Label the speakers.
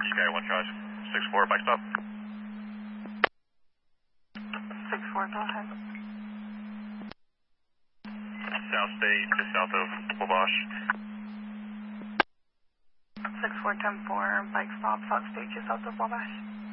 Speaker 1: Sky 1 Charge. 6-4, bike stop.
Speaker 2: 6-4, go ahead.
Speaker 1: South State, just south of Wabash.
Speaker 2: 6-4, 10-4, bike stop, South State, just south of Wabash.